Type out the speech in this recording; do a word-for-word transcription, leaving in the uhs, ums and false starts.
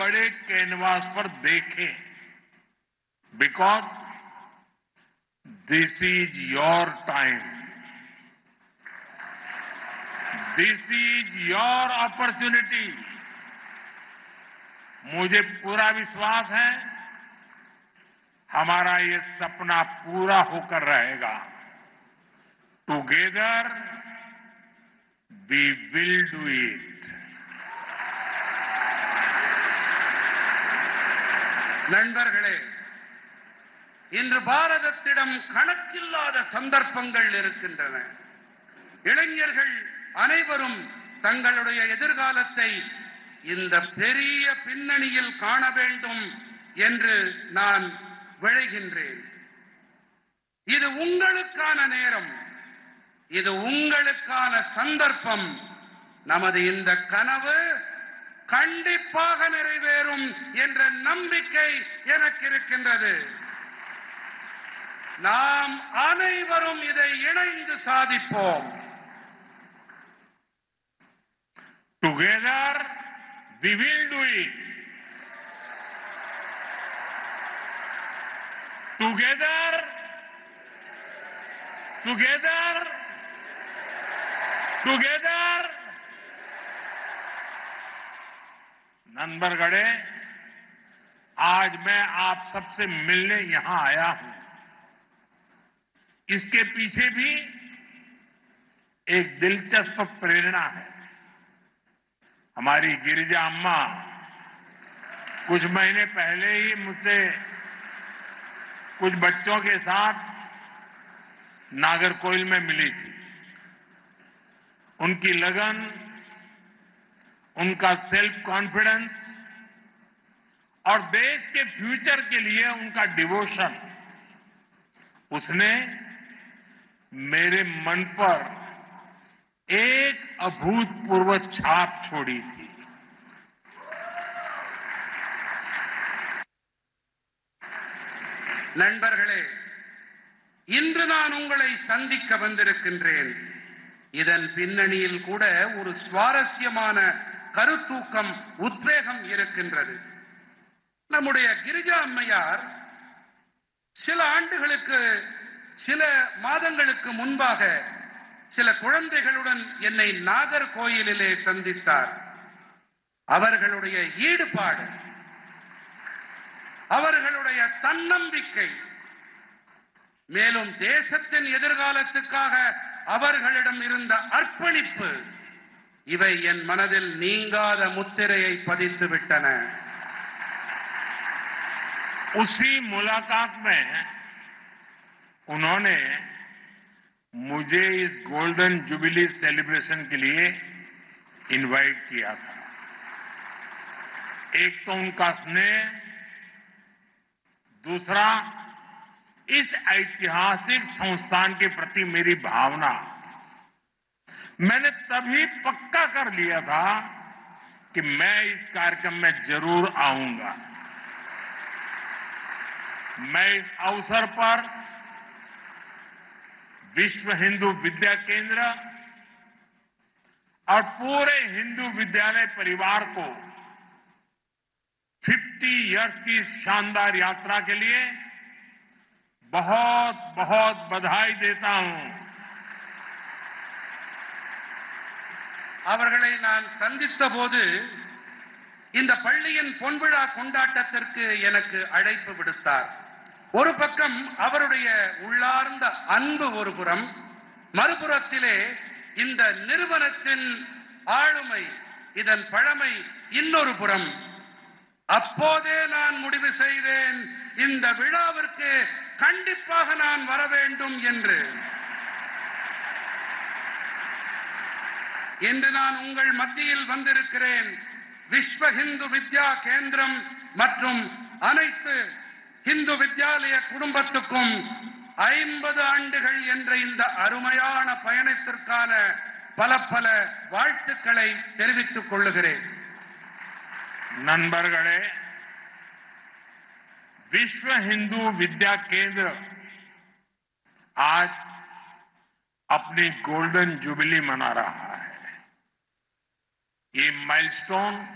बड़े कैनवास पर देखें, because this is your time, this is your opportunity. मुझे पूरा विश्वास है हमारा ये सपना पूरा होकर रहेगा। Together we will do it. நண்பர்களே, இன்று பாரதத்திடம் கணக்கில்லாத சந்தர்ப்பங்கள் இருக்கின்றன. இளைஞர்கள் அனைவரும் தங்களுடைய எதிர்காலத்தை இந்த பெரிய பின்னணியில் காண வேண்டும் என்று நான் விழைகின்றேன். இது உங்களுக்கான நேரம், இது உங்களுக்கான சந்தர்ப்பம். நமது இந்த கனவு கண்டிப்பாக நிறைவேறும் என்ற நம்பிக்கை எனக்கு இருக்கின்றது. நாம் அனைவரும் இதை இணைந்து சாதிப்போம். Together we will do it. Together, together, together. नंबरगढ़े, आज मैं आप सबसे मिलने यहां आया हूं। इसके पीछे भी एक दिलचस्प प्रेरणा है। हमारी गिरिजा अम्मा कुछ महीने पहले ही मुझसे कुछ बच्चों के साथ नागरकोइल में मिली थी। उनकी लगन, उनका सेल्फ कॉन्फिडेंस और देश के फ्यूचर के लिए उनका डिवोशन, उसने मेरे मन पर एक अभूतपूर्व छाप छोड़ी थी। நண்பர்களே, இன்று நான் உங்களை சந்திக்க வந்திருக்கின்றேன். இதன் பின்னணியில் கூட ஒரு சுவாரஸ்யமான கருத்தூக்கம், உத்வேகம் இருக்கின்றது. நம்முடைய கிரிஜா அம்மையார் சில ஆண்டுகளுக்கு, சில மாதங்களுக்கு முன்பாக சில குழந்தைகளுடன் என்னை நாகர்கோயிலிலே சந்தித்தார். அவர்களுடைய ஈடுபாடு, அவர்களுடைய தன்னம்பிக்கை, மேலும் தேசத்தின் எதிர்காலத்துக்காக அவர்களிடம் இருந்த அர்ப்பணிப்பு, இவை என் மனதில் நீங்காத முத்திரையை பதித்து விட்டன. उसी मुलाकात में उन्होंने मुझे इस गोल्डन जुबिली सेलिब्रेशन के लिए इनवाइट किया था। एक तो उनका स्नेह, दूसरा इस ऐतिहासिक संस्थान के प्रति मेरी भावना। मैंने तभी पक्का कर लिया था कि मैं इस कार्यक्रम में जरूर आऊंगा। मैं इस अवसर पर विश्व हिंदू विद्या केंद्र और पूरे हिंदू विद्यालय परिवार को पचास इयर्स की शानदार यात्रा के लिए बहुत बहुत बधाई देता हूं। அவர்களை நான் சந்தித்த போது இந்த பள்ளியின் பொன்விழா கொண்டாட்டத்திற்கு எனக்கு அழைப்பு விடுத்தார். ஒரு பக்கம் அவருடைய உள்ளார்ந்த அன்பு ஒரு புறம், மறுபுறத்திலே இந்த நிறுவனத்தின் ஆளுமை, இதன் பழமை இன்னொரு புறம். அப்போதே நான் முடிவு செய்தேன், இந்த விழாவிற்கு கண்டிப்பாக நான் வர வேண்டும் என்று. இன்று நான் உங்கள் மத்தியில் வந்திருக்கிறேன். விஸ்வ ஹிந்து வித்யா கேந்திரம் மற்றும் அனைத்து ஹிந்து வித்யாலய குடும்பத்துக்கும் ஐம்பது ஆண்டுகள் என்ற இந்த அருமையான பயணத்திற்கான பல பல வாழ்த்துக்களை தெரிவித்துக் கொள்ளுகிறேன். नंबरगढ़े, विश्व हिंदू विद्या केंद्र आज अपनी गोल्डन जुबिली मना रहा है। ये माइलस्टोन